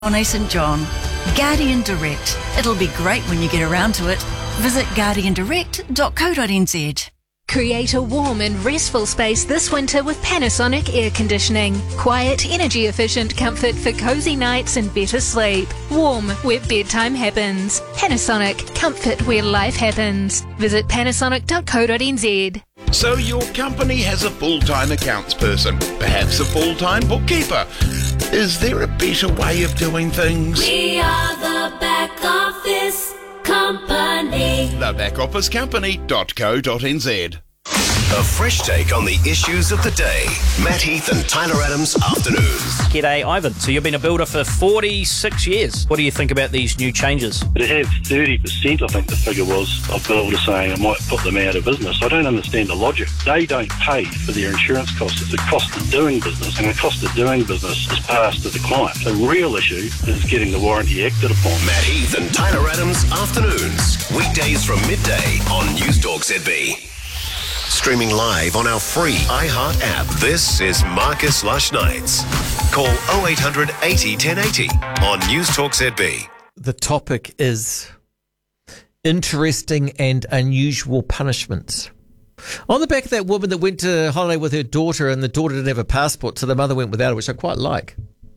Bonnie St John. Guardian Direct. It'll be great when you get around to it. Visit guardiandirect.co.nz. Create a warm and restful space this winter with Panasonic air conditioning. Quiet, energy efficient comfort for cozy nights and better sleep. Warm where bedtime happens. Panasonic, comfort where life happens. Visit panasonic.co.nz. So your company has a full-time accounts person, perhaps a full-time bookkeeper. Is there a better way of doing things? We are the Back Office Company. Thebackofficecompany.co.nz. A fresh take on the issues of the day. Matt Heath and Tyler Adams Afternoons. G'day, Ivan. So you've been a builder for 46 years. What do you think about these new changes? To have 30%, I think the figure was, of builders saying I might put them out of business. I don't understand the logic. They don't pay for their insurance costs. It's the cost of doing business, and the cost of doing business is passed to the client. The real issue is getting the warranty acted upon. Matt Heath and Tyler Adams Afternoons. Weekdays from midday on News Talk ZB. Streaming live on our free iHeart app. This is Marcus Lush Nights. Call 0800 80 1080 on News Talk ZB. The topic is interesting and unusual punishments. On the back of that woman that went to holiday with her daughter and the daughter didn't have a passport, so the mother went without it, which I quite like.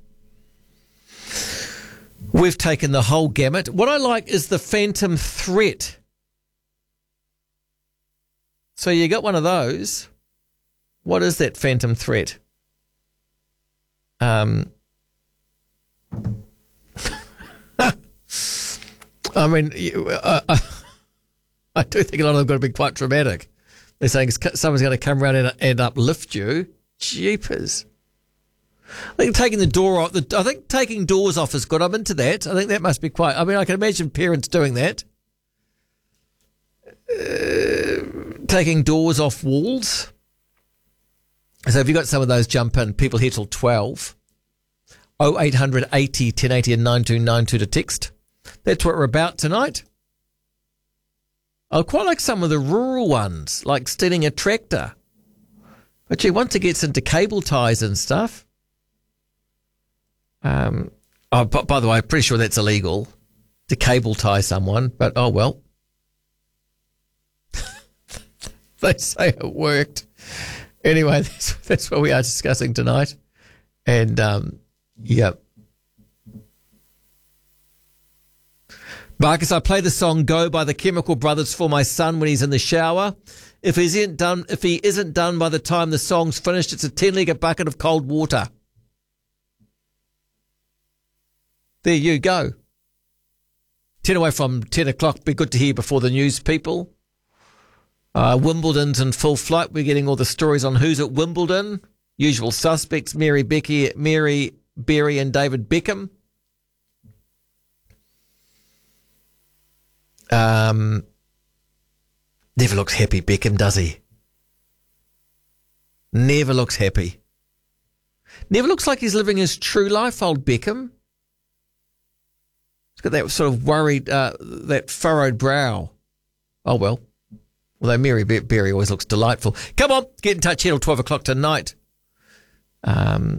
We've taken the whole gamut. What I like is the phantom threat. So you got one of those. What is that phantom threat? I mean, I do think a lot of them got to be quite traumatic. They're saying someone's going to come around and uplift you. Jeepers. I think taking the door off. I think taking doors off is good. I'm into that. I think that must be quite. I mean, I can imagine parents doing that. Taking doors off walls. So if you've got some of those, jump in. People here till 12. 0800 80 1080 and 9292 to text. That's what we're about tonight. I quite like some of the rural ones, like stealing a tractor. But gee, once it gets into cable ties and stuff. By the way, I'm pretty sure that's illegal to cable tie someone, but oh well. They say it worked. Anyway, that's what we are discussing tonight. And, yeah. Marcus, I play the song Go by the Chemical Brothers for my son when he's in the shower. If he isn't done by the time the song's finished, it's a 10-litre bucket of cold water. There you go. 10 away from 10 o'clock. Be good to hear before the news, people. Wimbledon's in full flight. We're getting all the stories on who's at Wimbledon. Usual suspects, Mary Berry and David Beckham. Never looks happy, Beckham, does he? Never looks happy. Never looks like he's living his true life, old Beckham. He's got that sort of worried, that furrowed brow. Oh, well. Although Mary Berry always looks delightful. Come on, get in touch here till 12 o'clock tonight. Whoa.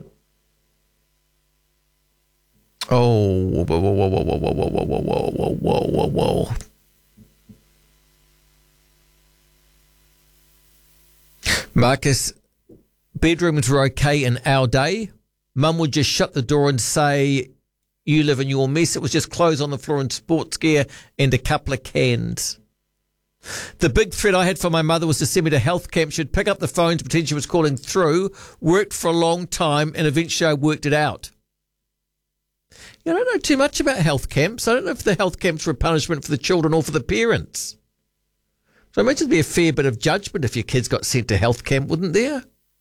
Marcus, bedrooms were okay in our day. Mum would just shut the door and say, you live in your mess. It was just clothes on the floor and sports gear and a couple of cans. The big threat I had for my mother was to send me to health camp. She'd pick up the phone to pretend she was calling through, worked for a long time, and eventually I worked it out. I don't know too much about health camps. I don't know if the health camps were a punishment for the children or for the parents. So I imagine there'd be a fair bit of judgment if your kids got sent to health camp, wouldn't there?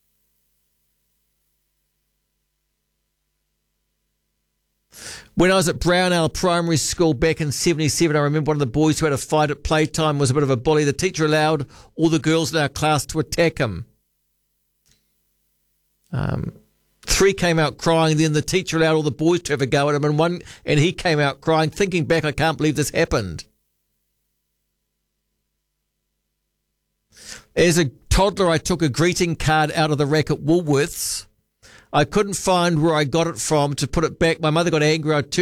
When I was at Brownell Primary School back in 77, I remember one of the boys who had a fight at playtime was a bit of a bully. The teacher allowed all the girls in our class to attack him. 3 came out crying. Then the teacher allowed all the boys to have a go at him, and he came out crying. Thinking back, I can't believe this happened. As a toddler, I took a greeting card out of the rack at Woolworths. I couldn't find where I got it from to put it back. My mother got angry. I turned